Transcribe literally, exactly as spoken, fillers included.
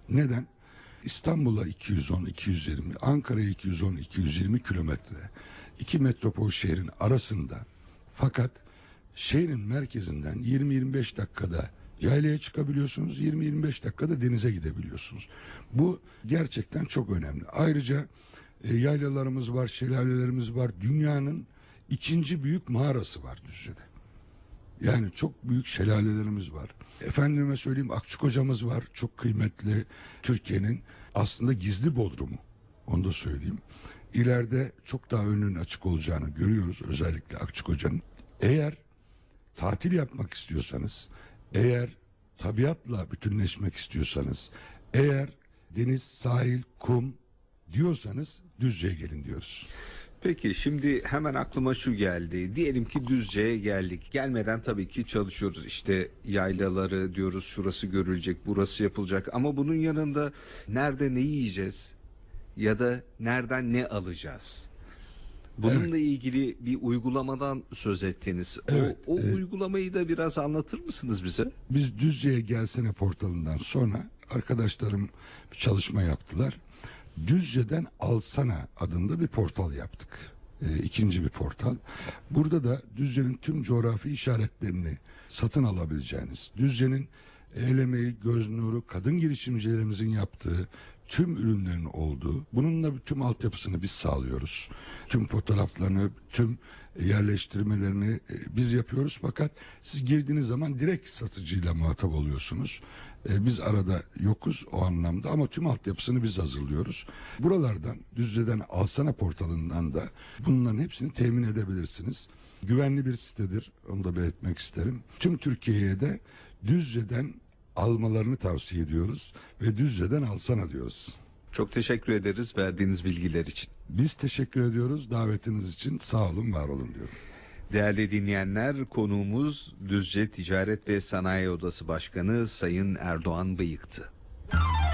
Neden? İstanbul'a iki yüz on iki yüz yirmi, Ankara'ya iki yüz on iki yüz yirmi kilometre. İki metropol şehrin arasında, fakat şehrin merkezinden yirmi yirmi beş dakikada yaylaya çıkabiliyorsunuz, yirmi yirmi beş dakikada denize gidebiliyorsunuz. Bu gerçekten çok önemli. Ayrıca e, yaylalarımız var, şelalelerimiz var. Dünyanın ikinci büyük mağarası var Düzce'de. Yani çok büyük şelalelerimiz var. Efendime söyleyeyim, Akçakoca'mız var. Çok kıymetli, Türkiye'nin aslında gizli bodrumu. Onu da söyleyeyim. İleride çok daha önünün açık olacağını görüyoruz, özellikle Akçakoca'nın. Eğer tatil yapmak istiyorsanız, eğer tabiatla bütünleşmek istiyorsanız, eğer deniz, sahil, kum diyorsanız Düzce'ye gelin diyoruz. Peki şimdi hemen aklıma şu geldi. Diyelim ki Düzce'ye geldik. Gelmeden tabii ki çalışıyoruz. İşte yaylaları diyoruz, şurası görülecek, burası yapılacak. Ama bunun yanında nerede ne yiyeceğiz ya da nereden ne alacağız? Bununla evet. ilgili bir uygulamadan söz ettiniz. Evet, o o evet. uygulamayı da biraz anlatır mısınız bize? Biz Düzce'ye Gelsene portalından sonra arkadaşlarım bir çalışma yaptılar. Düzce'den Alsana adında bir portal yaptık. E, ikinci bir portal. Burada da Düzce'nin tüm coğrafi işaretlerini satın alabileceğiniz, Düzce'nin el emeği, göz nuru, kadın girişimcilerimizin yaptığı tüm ürünlerin olduğu, bununla tüm altyapısını biz sağlıyoruz. Tüm fotoğraflarını, tüm yerleştirmelerini e, biz yapıyoruz. Fakat siz girdiğiniz zaman direkt satıcıyla muhatap oluyorsunuz. E, biz arada yokuz o anlamda, ama tüm altyapısını biz hazırlıyoruz. Buralardan, Düzce'den Alsana portalından da bunların hepsini temin edebilirsiniz. Güvenli bir sitedir, onu da belirtmek isterim. Tüm Türkiye'ye de Düzce'den almalarını tavsiye ediyoruz ve Düzce'den Alsana diyoruz. Çok teşekkür ederiz verdiğiniz bilgiler için. Biz teşekkür ediyoruz davetiniz için. Sağ olun, var olun diyorum. Değerli dinleyenler, konuğumuz Düzce Ticaret ve Sanayi Odası Başkanı Sayın Erdoğan Bıyık'tı.